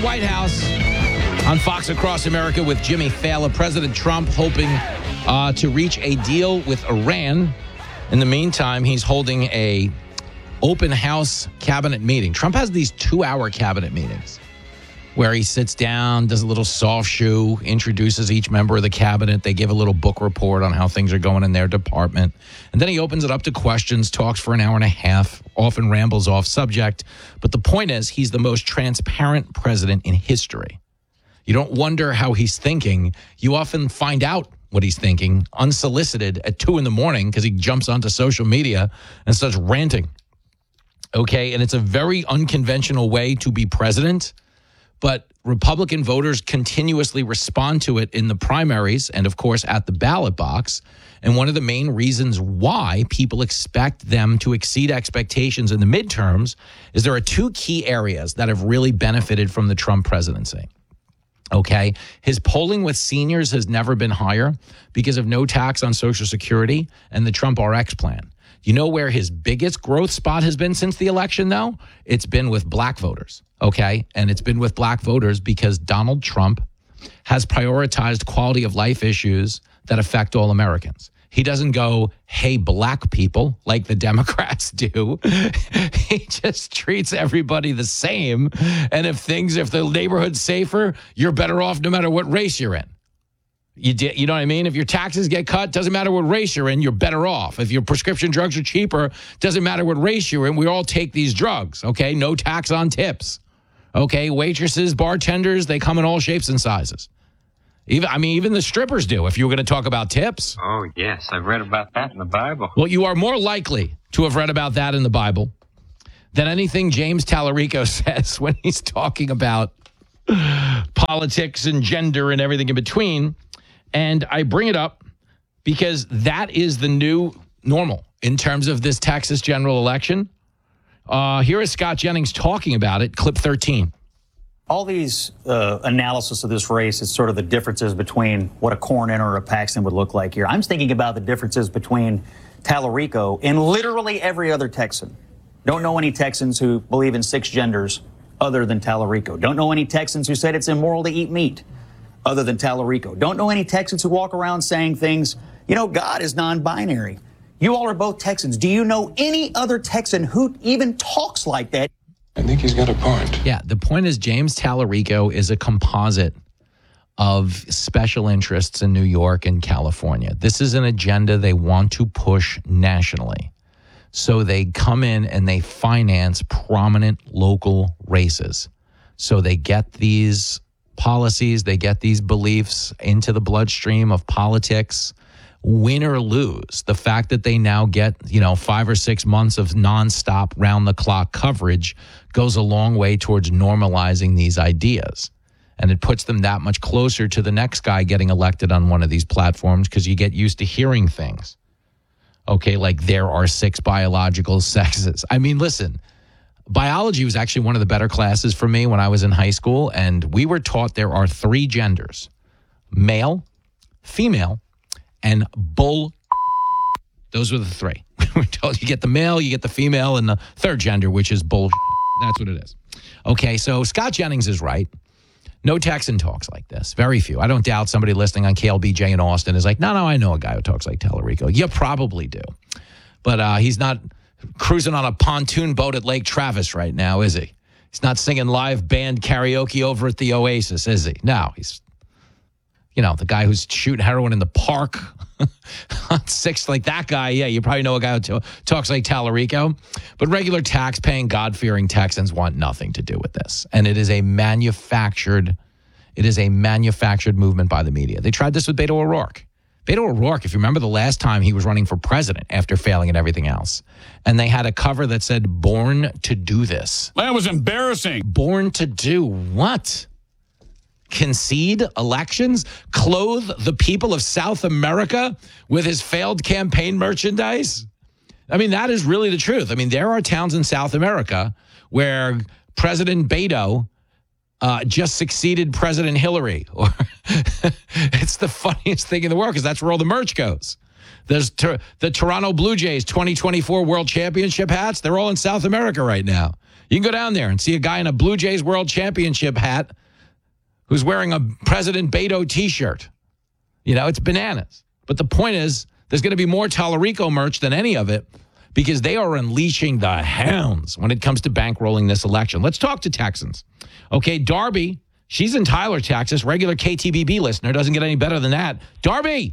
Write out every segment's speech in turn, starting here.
White House on Fox Across America with Jimmy Fallon. President Trump hoping to reach a deal with Iran. In the meantime, he's holding a open house cabinet meeting. Trump has these 2-hour cabinet meetings where he sits down, does a little soft shoe, introduces each member of the cabinet. They give a little book report on how things are going in their department. And then he opens it up to questions, talks for an hour and a half, often rambles off subject. But the point is, he's the most transparent president in history. You don't wonder how he's thinking. You often find out what he's thinking unsolicited at 2 a.m. because he jumps onto social media and starts ranting. Okay, and it's a very unconventional way to be president. But Republican voters continuously respond to it in the primaries and, of course, at the ballot box. And one of the main reasons why people expect them to exceed expectations in the midterms is there are 2 key areas that have really benefited from the Trump presidency. Okay, his polling with seniors has never been higher because of no tax on Social Security and the Trump RX plan. You know where his biggest growth spot has been since the election, though? It's been with black voters, okay? And it's been with black voters because Donald Trump has prioritized quality of life issues that affect all Americans. He doesn't go, hey, black people, like the Democrats do. He just treats everybody the same. And if the neighborhood's safer, you're better off no matter what race you're in. You know what I mean? If your taxes get cut, doesn't matter what race you're in, you're better off. If your prescription drugs are cheaper, doesn't matter what race you're in, we all take these drugs, okay? No tax on tips, okay? Waitresses, bartenders, they come in all shapes and sizes. Even the strippers do, if you were going to talk about tips. Oh, yes, I've read about that in the Bible. Well, you are more likely to have read about that in the Bible than anything James Tallarico says when he's talking about politics and gender and everything in between. And I bring it up because that is the new normal in terms of this Texas general election. Here is Scott Jennings talking about it, clip 13. All these analysis of this race is sort of the differences between what a Cornyn or a Paxton would look like here. I'm thinking about the differences between Tallarico and literally every other Texan. Don't know any Texans who believe in 6 genders other than Tallarico. Don't know any Texans who said it's immoral to eat meat other than Tallarico. Don't know any Texans who walk around saying things, God is non-binary. You all are both Texans. Do you know any other Texan who even talks like that? I think he's got a point. Yeah, the point is James Tallarico is a composite of special interests in New York and California. This is an agenda they want to push nationally. So they come in and they finance prominent local races. So they get these policies, they get these beliefs into the bloodstream of politics, win or lose. The fact that they now get, 5 or 6 months of nonstop round-the-clock coverage goes a long way towards normalizing these ideas. And it puts them that much closer to the next guy getting elected on one of these platforms because you get used to hearing things. Okay, like there are 6 biological sexes. Listen, biology was actually one of the better classes for me when I was in high school, and we were taught there are 3 genders: male, female, and bull. Those were the 3. We're told you get the male, you get the female, and the third gender, which is bull. That's what it is. Okay, so Scott Jennings is right. No Texan talks like this. Very few. I don't doubt somebody listening on KLBJ in Austin is like, no, I know a guy who talks like Tallarico. You probably do. But he's not cruising on a pontoon boat at Lake Travis right now, is he? He's not singing live band karaoke over at the Oasis, is he? No, he's, the guy who's shooting heroin in the park on 6th, like that guy. Yeah, you probably know a guy who talks like Tallarico. But regular tax-paying, God-fearing Texans want nothing to do with this. And it is a manufactured movement by the media. They tried this with Beto O'Rourke. Beto O'Rourke, if you remember the last time he was running for president after failing at everything else, and they had a cover that said, "Born to do this." That was embarrassing. Born to do what? Concede elections? Clothe the people of South America with his failed campaign merchandise? That is really the truth. There are towns in South America where President Beto just succeeded President Hillary. Or it's the funniest thing in the world because that's where all the merch goes. There's the Toronto Blue Jays 2024 World Championship hats. They're all in South America right now. You can go down there and see a guy in a Blue Jays World Championship hat who's wearing a President Beto T-shirt. You know, it's bananas. But the point is, there's going to be more Tallarico merch than any of it because they are unleashing the hounds when it comes to bankrolling this election. Let's talk to Texans. Okay, Darby, she's in Tyler, Texas. Regular KTBB listener. Doesn't get any better than that. Darby.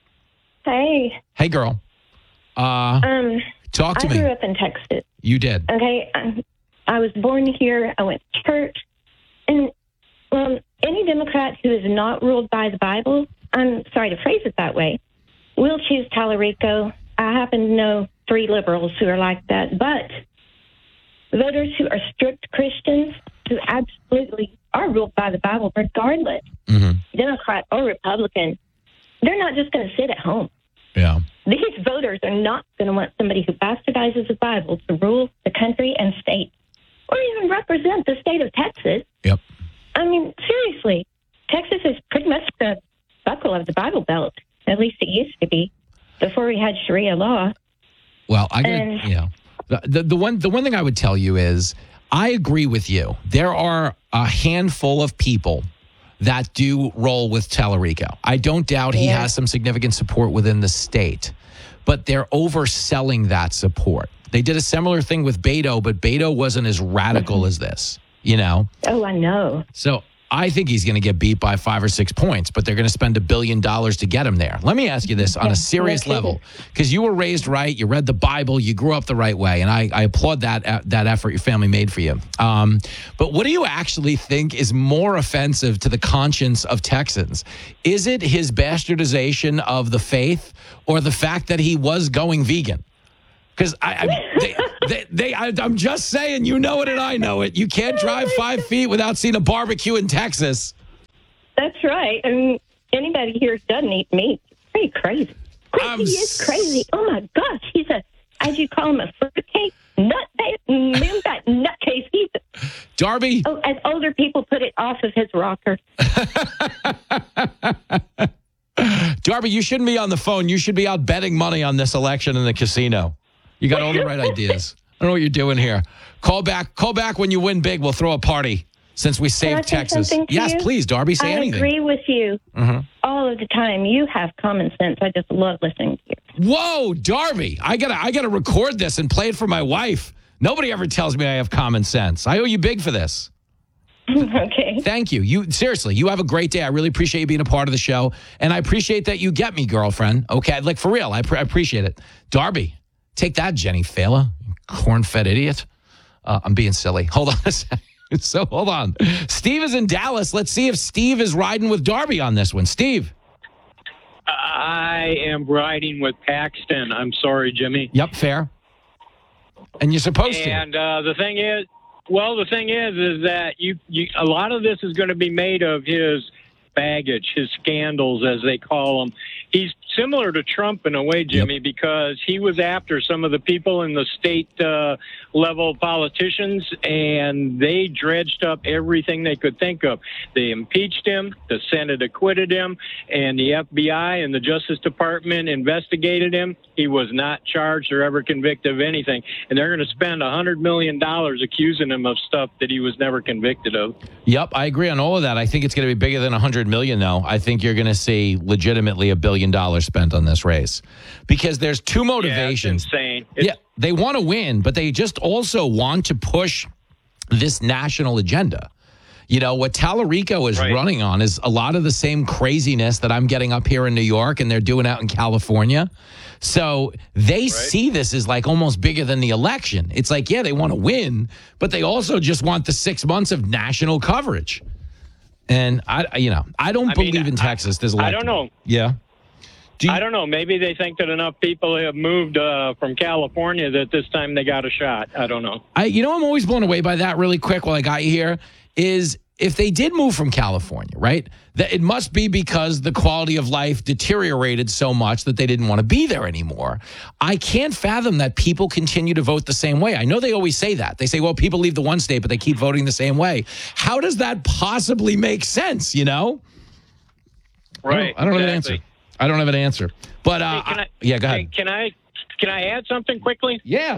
Hey. Hey, girl. Talk to me. I grew up in Texas. You did. Okay. I was born here. I went to church. And any Democrat who is not ruled by the Bible, I'm sorry to phrase it that way, will choose Tallarico. I happen to know 3 liberals who are like that. But voters who are strict Christians, who absolutely are ruled by the Bible regardless, Democrat or Republican, they're not just going to sit at home. Yeah. These voters are not going to want somebody who bastardizes the Bible to rule the country and state, or even represent the state of Texas. Yep. I mean, seriously, Texas is pretty much the buckle of the Bible Belt. At least it used to be before we had Sharia law. Well, the one thing I would tell you is I agree with you. There are a handful of people that do roll with Tallarico. I don't doubt he has some significant support within the state, but they're overselling that support. They did a similar thing with Beto, but Beto wasn't as radical as this, you know? Oh, I know. So I think he's going to get beat by 5 or 6 points, but they're going to spend $1 billion to get him there. Let me ask you this on a serious level, because you were raised right, you read the Bible, you grew up the right way, and I applaud that effort your family made for you. But what do you actually think is more offensive to the conscience of Texans? Is it his bastardization of the faith or the fact that he was going vegan? Because I'm just saying, you know it and I know it. You can't drive 5 feet without seeing a barbecue in Texas. That's right. I mean, anybody here doesn't eat meat. It's pretty crazy. He is crazy. Oh, my gosh. He's as you call him, a fruitcake? Nutcase. Darby? Oh, as older people put it, off of his rocker. Darby, you shouldn't be on the phone. You should be out betting money on this election in the casino. You got all the right ideas. I don't know what you're doing here. Call back when you win big. We'll throw a party since we saved Texas. Yes, please, Darby, say anything. I agree with you all of the time. You have common sense. I just love listening to you. Whoa, Darby, I gotta record this and play it for my wife. Nobody ever tells me I have common sense. I owe you big for this. Okay. Thank you. Seriously, you have a great day. I really appreciate you being a part of the show. And I appreciate that you get me, girlfriend. Okay, like for real, I appreciate it. Darby. Take that, Jenny Fela, corn-fed idiot. I'm being silly. Hold on a second. So hold on. Steve is in Dallas. Let's see if Steve is riding with Darby on this one. Steve. I am riding with Paxton. I'm sorry, Jimmy. Yep, fair. And you're supposed to. And the thing is that you a lot of this is going to be made of his baggage, his scandals, as they call them. He's similar to Trump in a way, Jimmy, because he was after some of the people in the state level politicians, and they dredged up everything they could think of. They impeached him, the Senate acquitted him, and the FBI and the Justice Department investigated him. He was not charged or ever convicted of anything, and they're going to spend $100 million accusing him of stuff that he was never convicted of. Yep, I agree on all of that. I think it's going to be bigger than $100 million, though. I think you're going to see legitimately $1 billion spent on this race, because there's 2 motivations. Yeah, it's insane. Yeah, they want to win, but they just also want to push this national agenda. You know, what Tallarico is running on is a lot of the same craziness that I'm getting up here in New York and they're doing out in California. So they see this as like almost bigger than the election. It's like, yeah, they want to win, but they also just want the 6 months of national coverage. And I don't believe in Texas. There's a lot. I don't know. Yeah. I don't know. Maybe they think that enough people have moved from California that this time they got a shot. I don't know. I'm always blown away by that really quick while I got you here is if they did move from California, right, that it must be because the quality of life deteriorated so much that they didn't want to be there anymore. I can't fathom that people continue to vote the same way. I know they always say that. They say, well, people leave the one state, but they keep voting the same way. How does that possibly make sense, you know? Right. I don't have an answer. But hey, yeah, go ahead. Can I add something quickly? Yeah.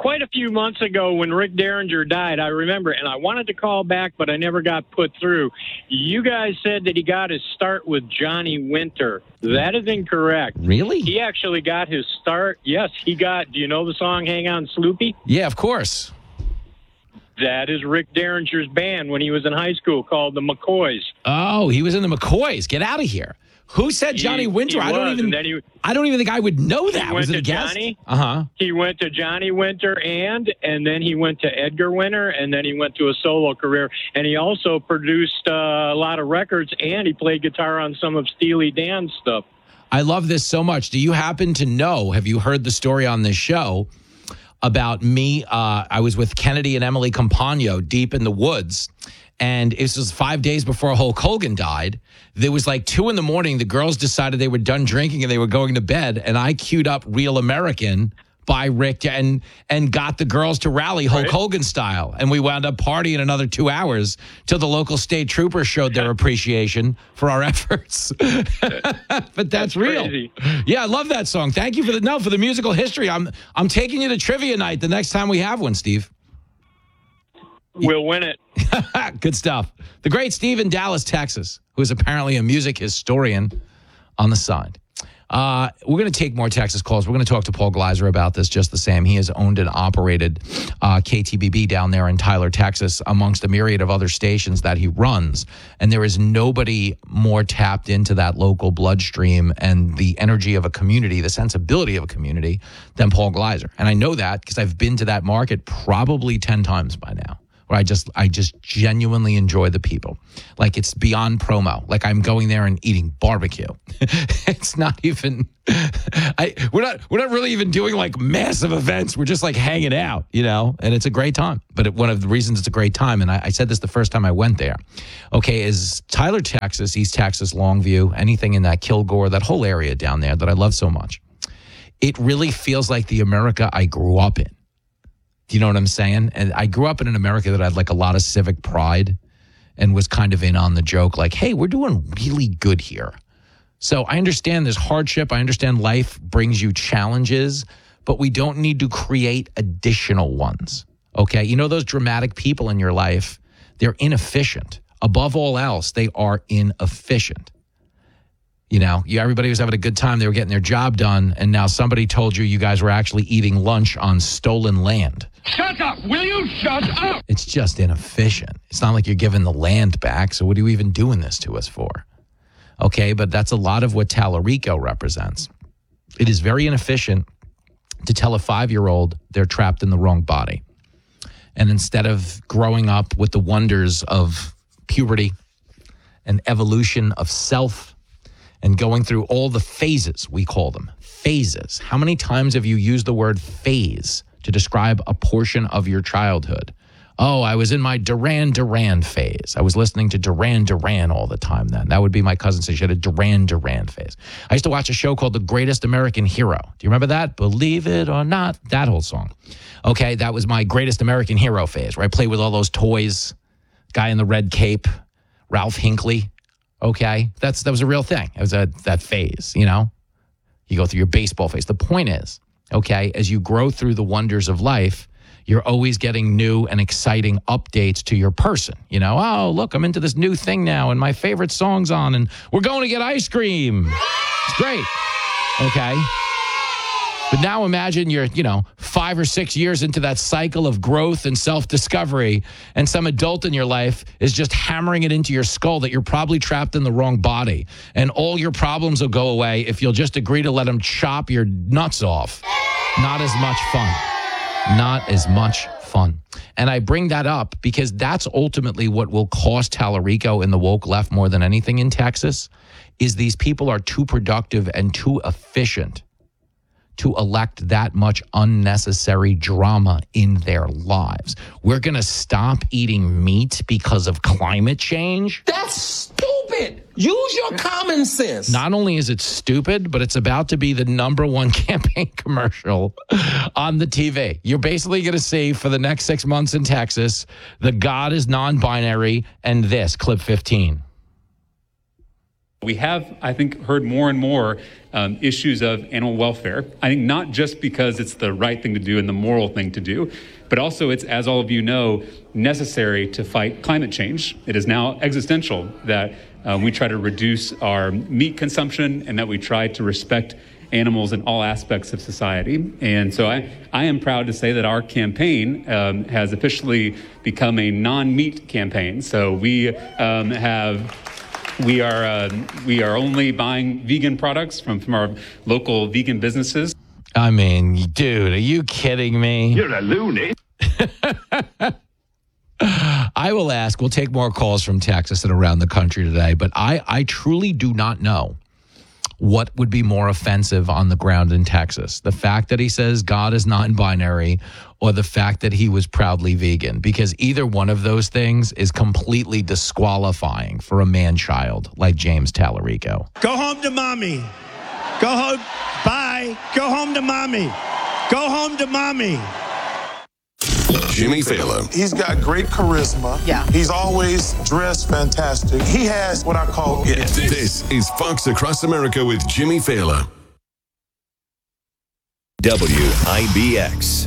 quite a few months ago when Rick Derringer died, I remember, and I wanted to call back, but I never got put through. You guys said that he got his start with Johnny Winter. That is incorrect. Really? He actually got his start. Yes, he got, do you know the song Hang On Sloopy? Yeah, of course. That is Rick Derringer's band when he was in high school called the McCoys. Oh, he was in the McCoys. Get out of here. Who said Johnny Winter? I don't even think I would know that. Was it a guest? Uh-huh. He went to Johnny Winter and then he went to Edgar Winter, and then he went to a solo career. And he also produced a lot of records, and he played guitar on some of Steely Dan's stuff. I love this so much. Do you happen to know, have you heard the story on this show about me? I was with Kennedy and Emily Compagno deep in the woods. And it was 5 days before Hulk Hogan died. There was like 2 a.m. The girls decided they were done drinking and they were going to bed. And I queued up Real American by Rick and got the girls to rally Hulk Hogan style. And we wound up partying another 2 hours till the local state troopers showed their appreciation for our efforts. But that's real. Crazy. Yeah, I love that song. Thank you for the musical history. I'm taking you to trivia night the next time we have one, Steve. We'll win it. Good stuff. The great Steve in Dallas, Texas, who is apparently a music historian on the side. We're going to take more Texas calls. We're going to talk to Paul Gleiser about this just the same. He has owned and operated KTBB down there in Tyler, Texas, amongst a myriad of other stations that he runs. And there is nobody more tapped into that local bloodstream and the energy of a community, the sensibility of a community, than Paul Gleiser. And I know that because I've been to that market probably 10 times by now. Where I just genuinely enjoy the people. Like it's beyond promo. Like I'm going there and eating barbecue. It's not even we're not really even doing like massive events. We're just like hanging out, and it's a great time. But one of the reasons it's a great time, and I said this the first time I went there, is Tyler, Texas, East Texas, Longview, anything in that Kilgore, that whole area down there that I love so much. It really feels like the America I grew up in. Do you know what I'm saying? And I grew up in an America that had like a lot of civic pride and was kind of in on the joke, like, hey, we're doing really good here. So I understand there's hardship. I understand life brings you challenges, but we don't need to create additional ones. Okay? You know those dramatic people in your life, they're inefficient. Above all else, they are inefficient. Everybody was having a good time. They were getting their job done. And now somebody told you guys were actually eating lunch on stolen land. Shut up! Will you shut up? It's just inefficient. It's not like you're giving the land back. So what are you even doing this to us for? Okay, but that's a lot of what Tallarico represents. It is very inefficient to tell a 5-year-old they're trapped in the wrong body. And instead of growing up with the wonders of puberty and evolution of self, and going through all the phases, we call them phases. How many times have you used the word phase to describe a portion of your childhood? Oh, I was in my Duran Duran phase. I was listening to Duran Duran all the time then. That would be my cousin said she had a Duran Duran phase. I used to watch a show called The Greatest American Hero. Do you remember that? Believe it or not, that whole song. Okay, that was my Greatest American Hero phase, where I played with all those toys, guy in the red cape, Ralph Hinckley. Okay, that was a real thing. It was that phase, You go through your baseball phase. The point is, okay, as you grow through the wonders of life, you're always getting new and exciting updates to your person. Oh, look, I'm into this new thing now, and my favorite song's on, and we're going to get ice cream. It's great. Okay. But now imagine you're, 5 or 6 years into that cycle of growth and self-discovery, and some adult in your life is just hammering it into your skull that you're probably trapped in the wrong body. And all your problems will go away if you'll just agree to let them chop your nuts off. Not as much fun. Not as much fun. And I bring that up because that's ultimately what will cost Tallarico and the woke left more than anything in Texas, is these people are too productive and too efficient to elect that much unnecessary drama in their lives. We're going to stop eating meat because of climate change. That's stupid. Use your common sense. Not only is it stupid, but it's about to be the #1 campaign commercial on the TV. You're basically going to see for the next 6 months in Texas, the God is non-binary and this, clip 15. We have, I think, heard more and more issues of animal welfare. I think not just because it's the right thing to do and the moral thing to do, but also it's, as all of you know, necessary to fight climate change. It is now existential that we try to reduce our meat consumption and that we try to respect animals in all aspects of society. And so I am proud to say that our campaign has officially become a non-meat campaign. So we are only buying vegan products from our local vegan businesses. I mean, dude, are you kidding me? You're a loony. I will ask. We'll take more calls from Texas and around the country today, but I truly do not know what would be more offensive on the ground in Texas. The fact that he says God is non-binary or the fact that he was proudly vegan, because either one of those things is completely disqualifying for a man-child like James Tallarico. Go home to mommy. Go home. Bye. Go home to mommy. Go home to mommy. Jimmy Fallon. He's got great charisma. Yeah. He's always dressed fantastic. He has what I call it. This is Fox Across America with Jimmy Fallon. WIBX.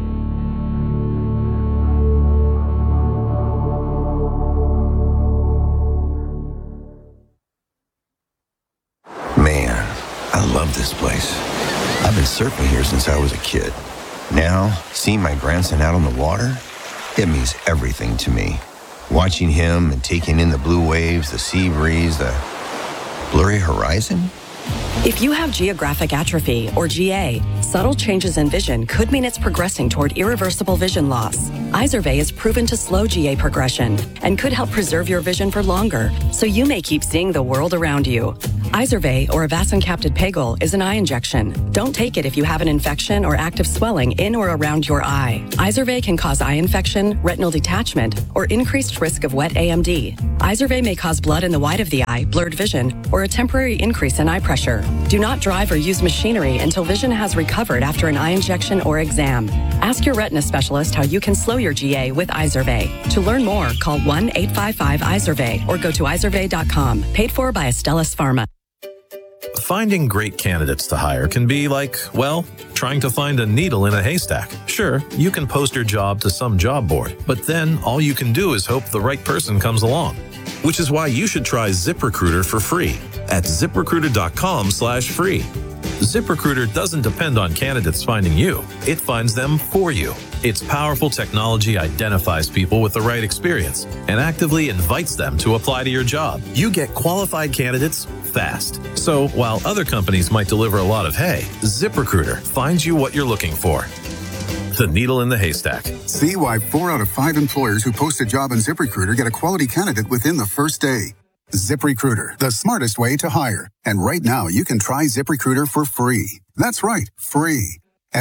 Man, I love this place. I've been surfing here since I was a kid. Now, seeing my grandson out on the water, it means everything to me. Watching him and taking in the blue waves, the sea breeze, the blurry horizon. If you have geographic atrophy, or GA, subtle changes in vision could mean it's progressing toward irreversible vision loss. Izervay is proven to slow GA progression and could help preserve your vision for longer, so you may keep seeing the world around you. Izervay, or avacincaptad pegol, is an eye injection. Don't take it if you have an infection or active swelling in or around your eye. Izervay can cause eye infection, retinal detachment, or increased risk of wet AMD. Izervay may cause blood in the white of the eye, blurred vision, or a temporary increase in eye pressure. Do not drive or use machinery until vision has recovered after an eye injection or exam. Ask your retina specialist how you can slow your GA with Izervay. To learn more, call 1-855-IZERVAY or go to izervay.com. Paid for by Astellas Pharma. Finding great candidates to hire can be like, well, trying to find a needle in a haystack. Sure, you can post your job to some job board, but then all you can do is hope the right person comes along. Which is why you should try ZipRecruiter for free at ZipRecruiter.com/free. ZipRecruiter doesn't depend on candidates finding you. It finds them for you. Its powerful technology identifies people with the right experience and actively invites them to apply to your job. You get qualified candidates fast. So while other companies might deliver a lot of hay, ZipRecruiter finds you what you're looking for. The needle in the haystack. See why 4 out of 5 employers who post a job on ZipRecruiter get a quality candidate within the first day. ZipRecruiter, the smartest way to hire. And right now, you can try ZipRecruiter for free. That's right, free. At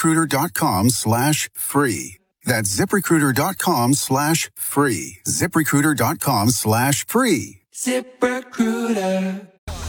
ZipRecruiter.com/free. That's ZipRecruiter.com/free. ZipRecruiter.com/free. ZipRecruiter.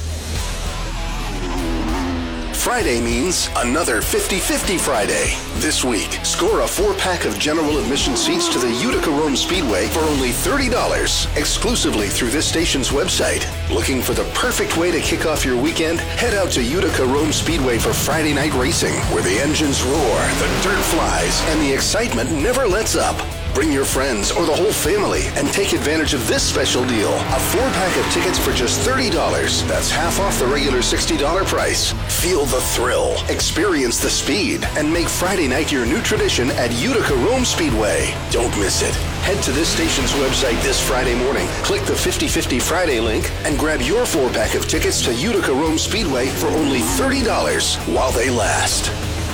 Friday means another 50-50 Friday. This week, score a 4-pack of general admission seats to the Utica Rome Speedway for only $30, exclusively through this station's website. Looking for the perfect way to kick off your weekend? Head out to Utica Rome Speedway for Friday night racing, where the engines roar, the dirt flies, and the excitement never lets up. Bring your friends or the whole family and take advantage of this special deal. A 4-pack of tickets for just $30. That's half off the regular $60 price. Feel the thrill, experience the speed, and make Friday night your new tradition at Utica Rome Speedway. Don't miss it. Head to this station's website this Friday morning, click the 50-50 Friday link, and grab your 4-pack of tickets to Utica Rome Speedway for only $30 while they last.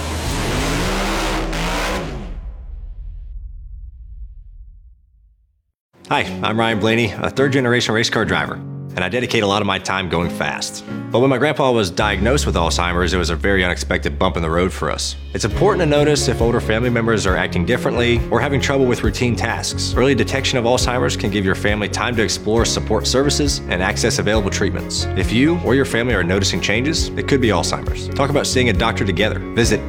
Hi, I'm Ryan Blaney, a third-generation race car driver, and I dedicate a lot of my time going fast. But when my grandpa was diagnosed with Alzheimer's, it was a very unexpected bump in the road for us. It's important to notice if older family members are acting differently or having trouble with routine tasks. Early detection of Alzheimer's can give your family time to explore support services and access available treatments. If you or your family are noticing changes, it could be Alzheimer's. Talk about seeing a doctor together. Visit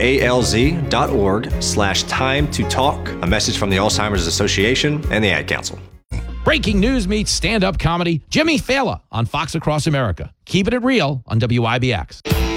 alz.org/time to talk, a message from the Alzheimer's Association and the Ad Council. Breaking news meets stand-up comedy. Jimmy Fallon on Fox Across America. Keeping it real on WIBX.